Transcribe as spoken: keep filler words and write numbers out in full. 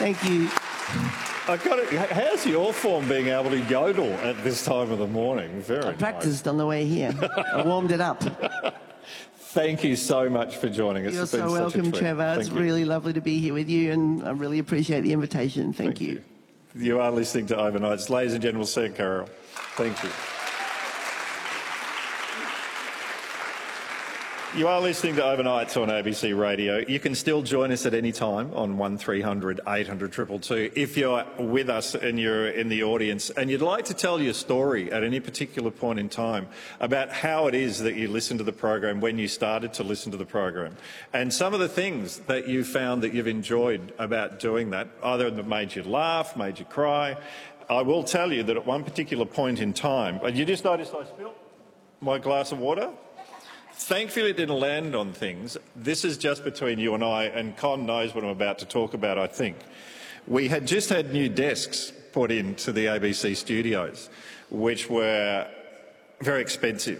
Thank you. I got it. How's your form being able to yodel at this time of the morning? Very I practiced nice. on the way here. I warmed it up. Thank you so much for joining us. You're It's been so such a welcome, treat. Trevor. Thank It's you. really lovely to be here with you, and I really appreciate the invitation. Thank, Thank you. you. You are listening to Overnights. Ladies and gentlemen, we'll see you, Carol. Thank you. You are listening to Overnights on A B C Radio. You can still join us at any time on one three hundred eight hundred two two two if you're with us and you're in the audience and you'd like to tell your story at any particular point in time about how it is that you listen to the program, when you started to listen to the program, and some of the things that you found that you've enjoyed about doing that, either that made you laugh, made you cry. I will tell you that at one particular point in time, and you just noticed I spilled my glass of water? Thankfully, it didn't land on things. This is just between you and I, and Con knows what I'm about to talk about, I think. We had just had new desks put into the A B C studios, which were very expensive.